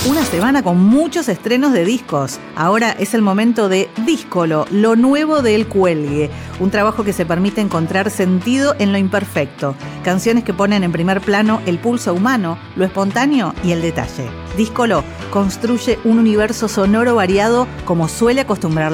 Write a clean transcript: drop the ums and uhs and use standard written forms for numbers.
Una semana con muchos estrenos de discos. Ahora es el momento de Díscolo, lo nuevo de El Cuelgue. Un trabajo que se permite encontrar sentido en lo imperfecto. Canciones que ponen en primer plano el pulso humano, lo espontáneo y el detalle. Díscolo construye un universo sonoro variado como suele acostumbrar